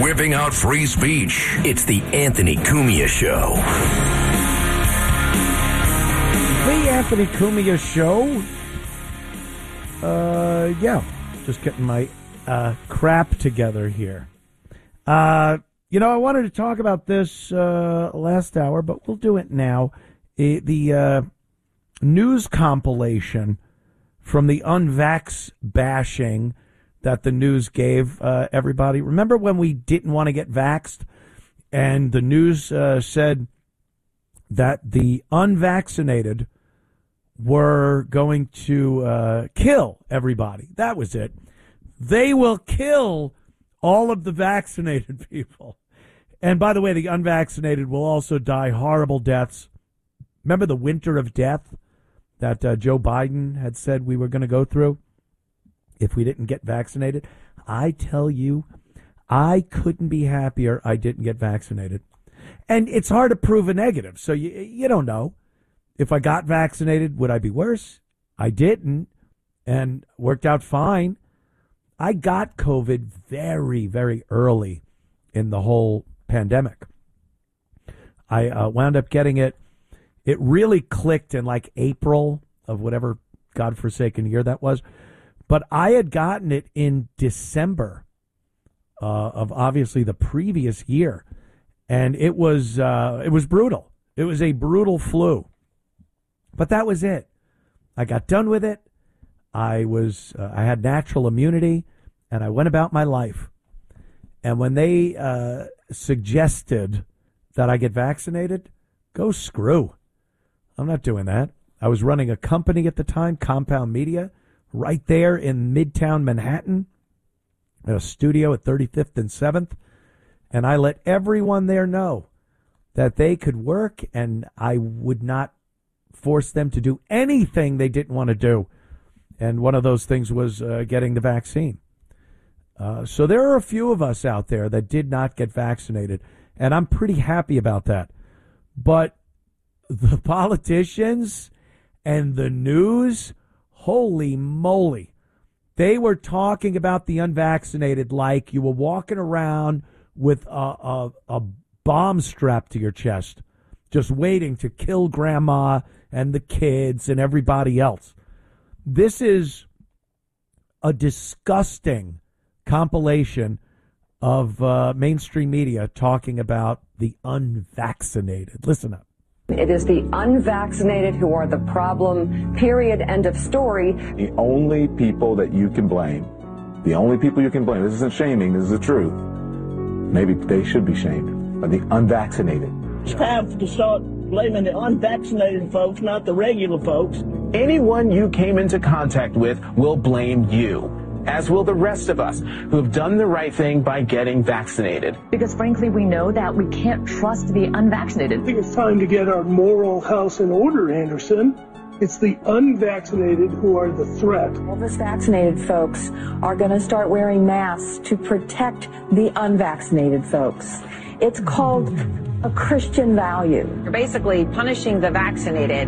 whipping out free speech. It's the Anthony Cumia Show. The Anthony Cumia Show. Just getting my crap together here. I wanted to talk about this last hour, but we'll do it now. The news compilation from the unvax bashing that the news gave everybody. Remember when we didn't want to get vaxxed and the news said that the unvaccinated were going to kill everybody? That was it. They will kill all of the vaccinated people. And by the way, the unvaccinated will also die horrible deaths. Remember the winter of death that Joe Biden had said we were going to go through if we didn't get vaccinated? I tell you, I couldn't be happier I didn't get vaccinated. And it's hard to prove a negative, so you don't know. If I got vaccinated, would I be worse? I didn't, and worked out fine. I got COVID very, very early in the whole pandemic. I wound up getting it. It really clicked in like April of whatever godforsaken year that was. But I had gotten it in December of obviously the previous year. And it was brutal. It was a brutal flu. But that was it. I got done with it. I had natural immunity, and I went about my life. And when they suggested that I get vaccinated, go screw. I'm not doing that. I was running a company at the time, Compound Media, right there in Midtown Manhattan, at a studio at 35th and 7th. And I let everyone there know that they could work, and I would not force them to do anything they didn't want to do. And one of those things was getting the vaccine. So there are a few of us out there that did not get vaccinated, and I'm pretty happy about that. But the politicians and the news, holy moly, they were talking about the unvaccinated like you were walking around with a bomb strapped to your chest, just waiting to kill grandma and the kids and everybody else. This is a disgusting compilation of mainstream media talking about the unvaccinated. Listen up. It is the unvaccinated who are the problem, period, end of story. The only people that you can blame, this isn't shaming, this is the truth. Maybe they should be shamed, are the unvaccinated. It's time to start blaming the unvaccinated folks, not the regular folks. Anyone you came into contact with will blame you, as will the rest of us who have done the right thing by getting vaccinated. Because frankly, we know that we can't trust the unvaccinated. I think it's time to get our moral house in order, Anderson. It's the unvaccinated who are the threat. All the vaccinated folks are going to start wearing masks to protect the unvaccinated folks. It's called a Christian value. You're basically punishing the vaccinated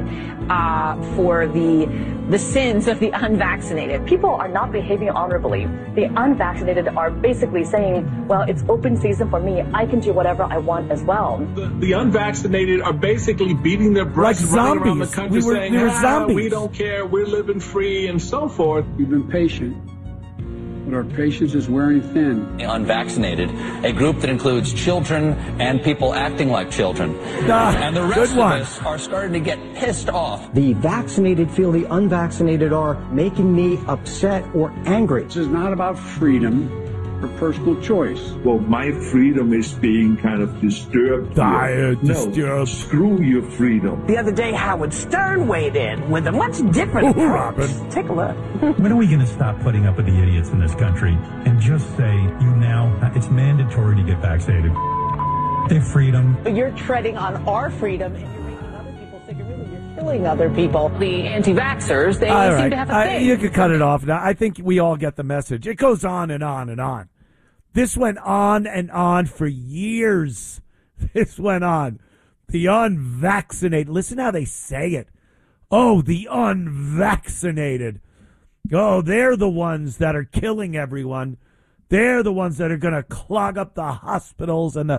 for the sins of the unvaccinated. People are not behaving honorably. The unvaccinated are basically saying, well, it's open season for me. I can do whatever I want as well. The unvaccinated are basically beating their breasts, like running around the country saying, we don't care, we're living free, and so forth. We've been patient, but our patience is wearing thin. Unvaccinated, a group that includes children and people acting like children. And the rest of us are starting to get pissed off. The vaccinated feel the unvaccinated are making me upset or angry. This is not about freedom or personal choice. Well, my freedom is being kind of disturbed. No, screw your freedom. The other day, Howard Stern weighed in with a much different approach. Take a look. When are we going to stop putting up with the idiots in this country and just say, it's mandatory to get vaccinated? Their freedom. You're treading on our freedom and you're making other people sick. You're killing other people. The anti-vaxxers, they seem to have a thing. You could cut it off now. I think we all get the message. It goes on and on and on. This went on and on for years. This went on. The unvaccinated. Listen how they say it. Oh, the unvaccinated. Oh, they're the ones that are killing everyone. They're the ones that are going to clog up the hospitals and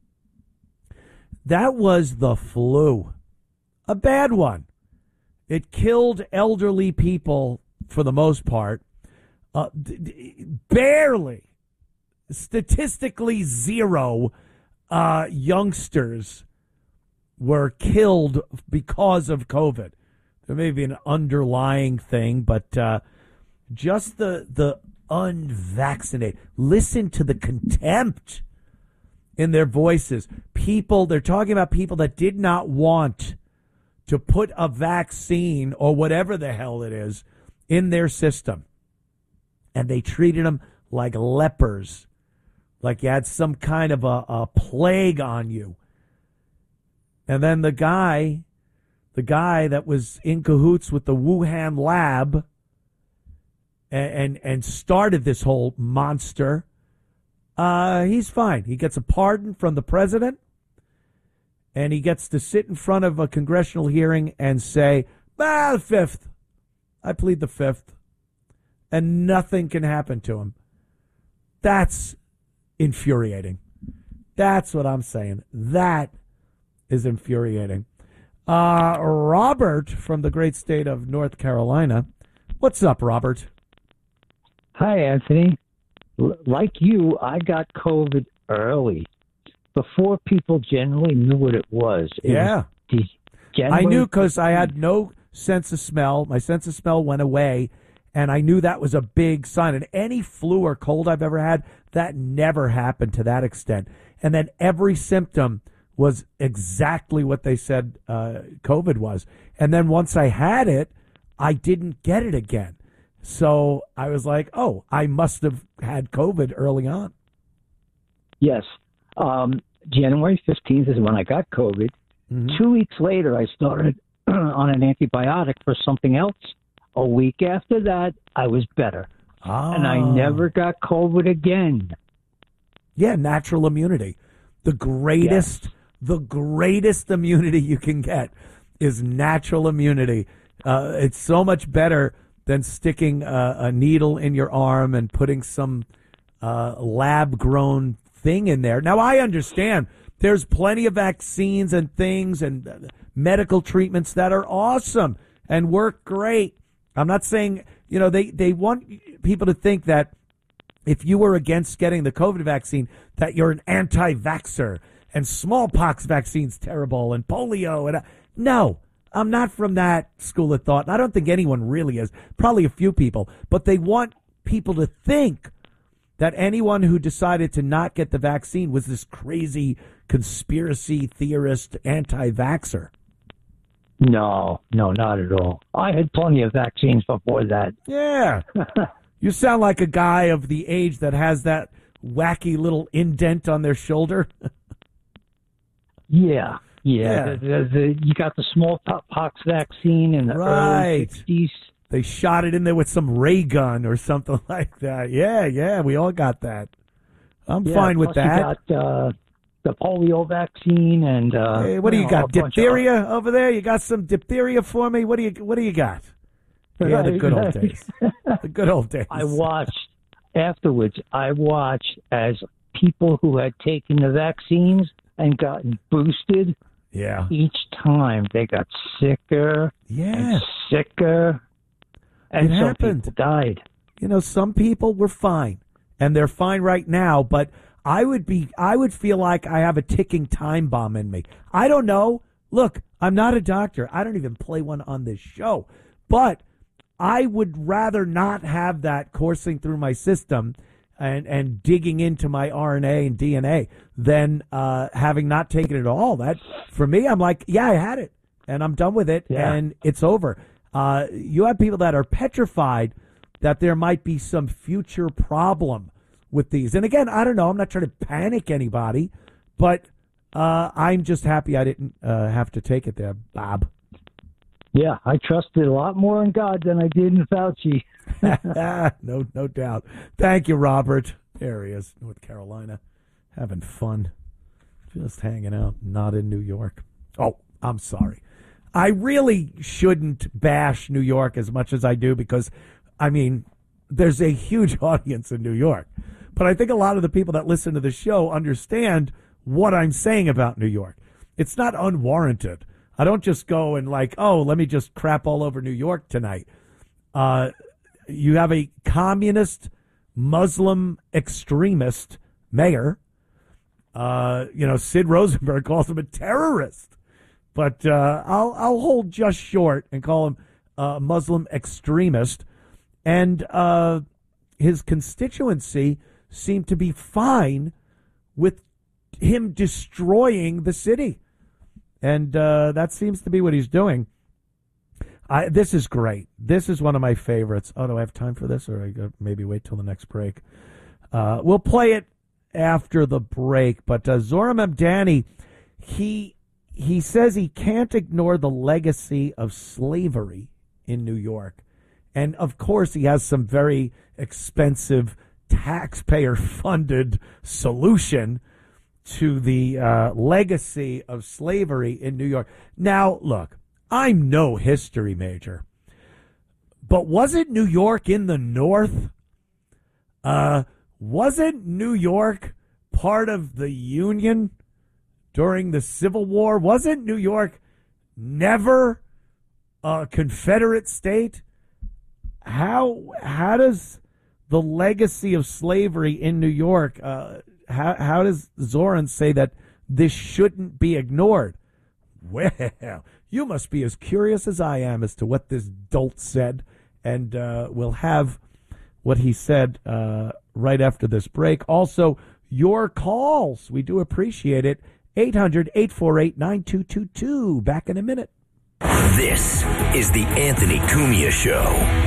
That was the flu. A bad one. It killed elderly people for the most part. Barely. Statistically zero youngsters were killed because of COVID. There may be an underlying thing, but just the unvaccinated. Listen to the contempt in their voices. People, they're talking about people that did not want to put a vaccine or whatever the hell it is in their system. And they treated them like lepers, like you had some kind of a plague on you. And then the guy that was in cahoots with the Wuhan lab and started this whole monster, he's fine. He gets a pardon from the president, and he gets to sit in front of a congressional hearing and say, the fifth. I plead the fifth. And nothing can happen to him. That's infuriating. That's what I'm saying. That is infuriating. Robert from the great state of North Carolina. What's up, Robert? Hi, Anthony. Like you, I got COVID early, before people generally knew what it was. I knew because I had no sense of smell. My sense of smell went away, and I knew that was a big sign. And any flu or cold I've ever had, that never happened to that extent. And then every symptom was exactly what they said COVID was. And then once I had it, I didn't get it again. So I was like, oh, I must have had COVID early on. Yes. January 15th is when I got COVID. Mm-hmm. 2 weeks later, I started on an antibiotic for something else. A week after that, I was better. And I never got COVID again. Yeah, natural immunity. The greatest immunity you can get is natural immunity. It's so much better than sticking a needle in your arm and putting some lab-grown thing in there. Now, I understand there's plenty of vaccines and things and medical treatments that are awesome and work great. I'm not saying, they want people to think that if you were against getting the COVID vaccine, that you're an anti-vaxxer and smallpox vaccine's terrible and polio. And no, I'm not from that school of thought. And I don't think anyone really is. Probably a few people. But they want people to think that anyone who decided to not get the vaccine was this crazy conspiracy theorist anti-vaxxer. No, not at all. I had plenty of vaccines before that. Yeah. You sound like a guy of the age that has that wacky little indent on their shoulder. Yeah. You got the smallpox vaccine in the early 60s. They shot it in there with some ray gun or something like that. Yeah, we all got that. I'm fine with that. You got the polio vaccine and hey, what do you got? Diphtheria over there? You got some diphtheria for me? What do you got? Yeah, the good old days. The good old days. I watched as people who had taken the vaccines and gotten boosted. Yeah. Each time they got sicker. Yeah. And sicker. And it some happened. people died. Some people were fine, and they're fine right now. But I would feel like I have a ticking time bomb in me. I don't know. Look, I'm not a doctor. I don't even play one on this show. But I would rather not have that coursing through my system and digging into my RNA and DNA than having not taken it at all. That, for me, I'm like, yeah, I had it, and I'm done with it, and it's over. You have people that are petrified that there might be some future problem with these. And again, I don't know. I'm not trying to panic anybody, but I'm just happy I didn't have to take it there, Bob. Yeah, I trusted a lot more in God than I did in Fauci. No doubt. Thank you, Robert. There he is, North Carolina, having fun, just hanging out, not in New York. Oh, I'm sorry. I really shouldn't bash New York as much as I do because, there's a huge audience in New York. But I think a lot of the people that listen to the show understand what I'm saying about New York. It's not unwarranted. I don't just go and let me just crap all over New York tonight. You have a communist, Muslim extremist mayor. Sid Rosenberg calls him a terrorist. But I'll hold just short and call him a Muslim extremist. And his constituency seemed to be fine with him destroying the city. And that seems to be what he's doing. This is great. This is one of my favorites. Oh, do I have time for this? Or I gotta maybe wait till the next break? We'll play it after the break. But Zohran Mamdani, he says he can't ignore the legacy of slavery in New York. And, of course, he has some very expensive taxpayer-funded solution to the legacy of slavery in New York. Now, look, I'm no history major, but wasn't New York in the North? Wasn't New York part of the Union during the Civil War? Wasn't New York never a Confederate state? How does the legacy of slavery in New York, how does Zohran say that this shouldn't be ignored? Well, you must be as curious as I am as to what this dolt said, and we'll have what he said right after this break. Also, your calls. We do appreciate it. 800-848-9222. Back in a minute. This is the Anthony Cumia Show.